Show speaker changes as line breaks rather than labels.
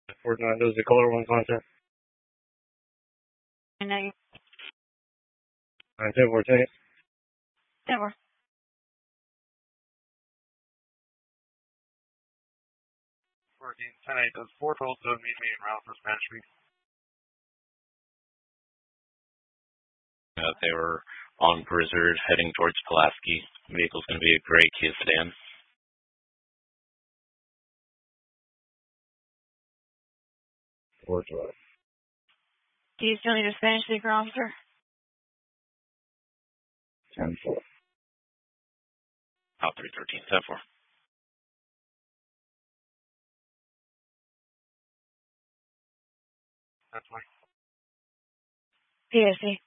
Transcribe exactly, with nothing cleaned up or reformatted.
Fortnite, those are the color one contact.
And now you.
Nine ten fourteen.
Never.
Fourteen ten eight. Those four twelve don't meet me in route for Spanish Street.
Uh, they were on Blizzard heading towards Pulaski. The vehicle's going to be a gray Kia sedan.
Four twelve.
Do you still need a Spanish speaker officer?
Ten four.
Out three thirteen, ten four.
That's fine.
P S C.